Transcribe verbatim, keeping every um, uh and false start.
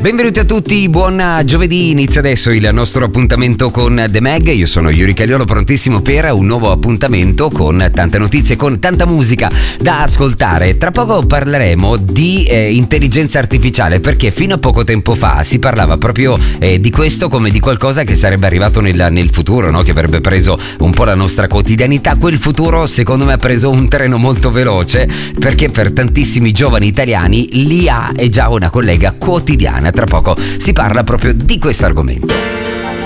Benvenuti a tutti, buon giovedì, inizia adesso il nostro appuntamento con The Mag. Io sono Yuri Cagliolo, prontissimo per un nuovo appuntamento con tante notizie, con tanta musica da ascoltare. Tra poco parleremo di eh, intelligenza artificiale, perché fino a poco tempo fa si parlava proprio eh, di questo come di qualcosa che sarebbe arrivato nel, nel futuro, no? Che avrebbe preso un po' la nostra quotidianità. Quel futuro secondo me ha preso un treno molto veloce, perché per tantissimi giovani italiani l'I A è già una collega quotidiana. Tra poco si parla proprio di questo argomento.